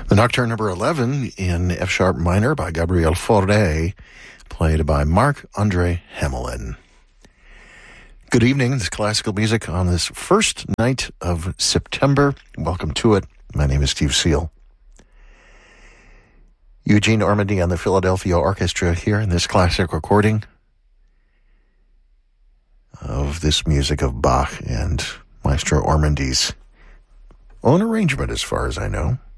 The Nocturne number 11 in F-sharp minor by Gabriel Fauré, played by Marc-André Hamelin. Good evening. This is classical music on this first night of September. Welcome to it. My name is Steve Seal. Eugene Ormandy and the Philadelphia Orchestra here in this classic recording of this music of Bach and Maestro Ormandy's own arrangement, as far as I know.